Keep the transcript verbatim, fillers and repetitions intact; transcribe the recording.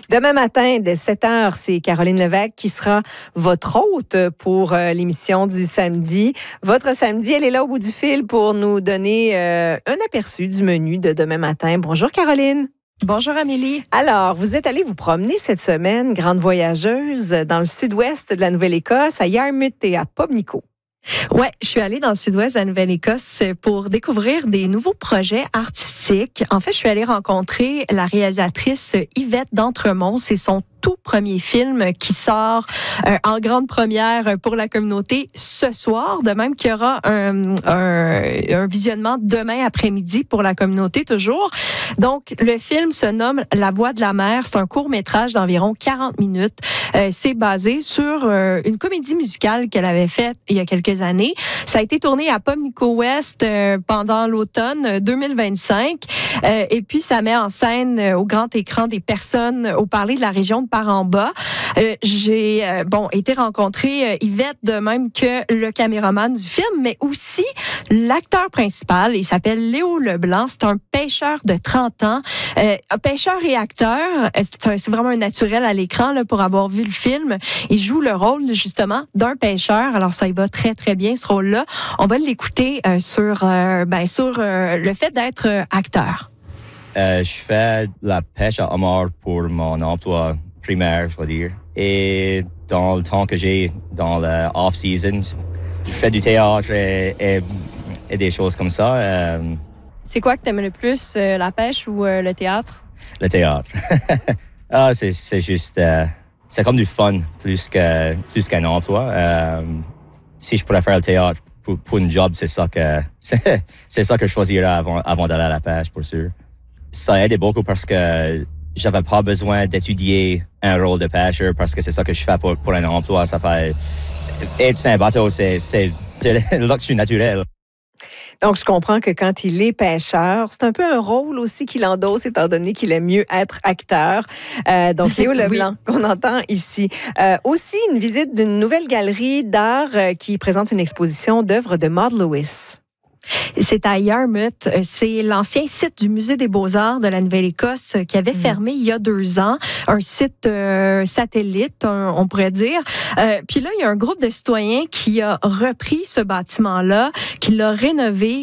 Demain matin, dès sept heures, c'est Caroline Lévesque qui sera votre hôte pour euh, l'émission du samedi. Votre samedi, elle est là au bout du fil pour nous donner euh, un aperçu du menu de demain matin. Bonjour Caroline. Bonjour Amélie. Alors, vous êtes allée vous promener cette semaine, grande voyageuse, dans le sud-ouest de la Nouvelle-Écosse, à Yarmouth et à Pubnico. Ouais, je suis allée dans le sud-ouest de la Nouvelle-Écosse pour découvrir des nouveaux projets artistiques. En fait, je suis allée rencontrer la réalisatrice Yvette d'Entremont. C'est son tout premier film qui sort euh, en grande première pour la communauté ce soir, de même qu'il y aura un, un, un visionnement demain après-midi pour la communauté toujours. Donc, le film se nomme La Voix de la mer. C'est un court-métrage d'environ quarante minutes. Euh, c'est basé sur euh, une comédie musicale qu'elle avait faite il y a quelques années. Ça a été tourné à Pubnico West euh, pendant l'automne deux mille vingt-cinq. Euh, et puis, ça met en scène euh, au grand écran des personnes au parler de la région de par en bas. Euh, j'ai euh, bon été rencontrer euh, Yvette de même que le caméraman du film, mais aussi l'acteur principal. Il s'appelle Léo Leblanc. C'est un pêcheur de trente ans. Euh, un pêcheur et acteur. C'est, un, c'est vraiment un naturel à l'écran là, pour avoir vu le film. Il joue le rôle justement d'un pêcheur. Alors ça y va très très bien ce rôle-là. On va l'écouter euh, sur euh, ben sur euh, le fait d'être euh, acteur. Euh, je fais la pêche à homard pour mon emploi primaire, je veux dire. Et dans le temps que j'ai dans la off-season, je fais du théâtre et, et, et des choses comme ça. Euh, c'est quoi que tu aimes le plus, euh, la pêche ou euh, le théâtre? Le théâtre. ah, c'est, c'est juste... Euh, c'est comme du fun plus, que, plus qu'un emploi. Euh, si je pourrais faire le théâtre pour, pour un job, c'est ça que, c'est, c'est ça que je choisirais avant, avant d'aller à la pêche, pour sûr. Ça aide beaucoup parce que j'avais pas besoin d'étudier un rôle de pêcheur parce que c'est ça que je fais pour, pour un emploi. Ça fait... Être sur un bateau, c'est, c'est de l'oxygène naturel. Donc, je comprends que quand il est pêcheur, c'est un peu un rôle aussi qu'il endosse, étant donné qu'il aime mieux être acteur. Euh, donc, Léo Leblanc, oui. Qu'on entend ici. Euh, aussi, une visite d'une nouvelle galerie d'art euh, qui présente une exposition d'œuvres de Maud Lewis. C'est à Yarmouth. C'est l'ancien site du Musée des Beaux-Arts de la Nouvelle-Écosse qui avait fermé il y a deux ans. Un site euh, satellite, un, on pourrait dire. Euh, puis là, il y a un groupe de citoyens qui a repris ce bâtiment-là, qui l'a rénové,